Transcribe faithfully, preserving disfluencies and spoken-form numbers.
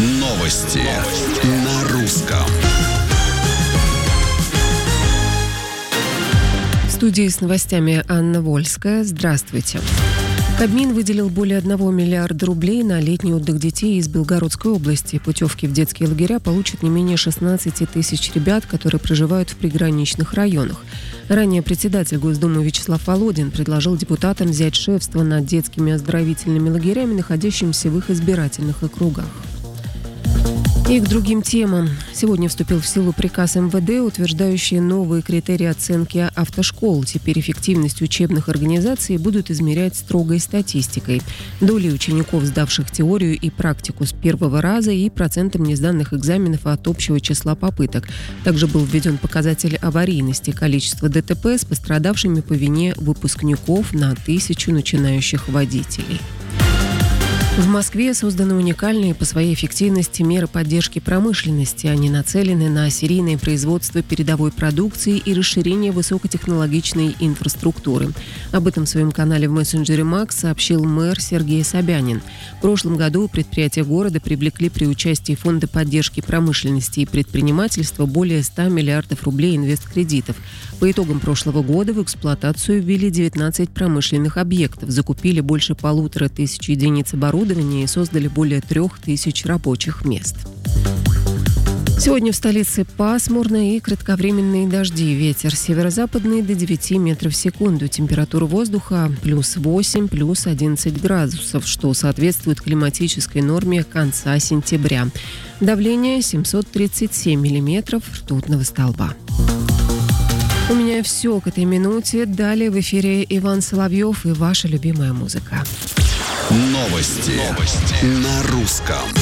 Новости на русском. В студии с новостями Анна Вольская. Здравствуйте. Кабмин выделил более одного миллиарда рублей на летний отдых детей из Белгородской области. Путевки в детские лагеря получат не менее шестнадцать тысяч ребят, которые проживают в приграничных районах. Ранее председатель Госдумы Вячеслав Володин предложил депутатам взять шефство над детскими оздоровительными лагерями, находящимися в их избирательных округах. И к другим темам. Сегодня вступил в силу приказ эм вэ дэ, утверждающий новые критерии оценки автошкол. Теперь эффективность учебных организаций будут измерять строгой статистикой. Долей учеников, сдавших теорию и практику с первого раза, и процентом несданных экзаменов от общего числа попыток. Также был введен показатель аварийности, количество дэ тэ пэ с пострадавшими по вине выпускников на тысячу начинающих водителей. В Москве созданы уникальные по своей эффективности меры поддержки промышленности. Они нацелены на серийное производство передовой продукции и расширение высокотехнологичной инфраструктуры. Об этом в своем канале в мессенджере Макс сообщил мэр Сергей Собянин. В прошлом году предприятия города привлекли при участии Фонда поддержки промышленности и предпринимательства более ста миллиардов рублей инвесткредитов. По итогам прошлого года в эксплуатацию ввели девятнадцать промышленных объектов, закупили больше полутора тысяч единиц оборудования и создали более трех тысяч рабочих мест. Сегодня в столице пасмурно и кратковременные дожди. Ветер северо-западный до девяти метров в секунду. Температура воздуха плюс восемь, плюс одиннадцать градусов, что соответствует климатической норме конца сентября. Давление семьсот тридцать семь миллиметров ртутного столба. У меня все к этой минуте. Далее в эфире Иван Соловьев и ваша любимая музыка. Новости, Новости. на русском.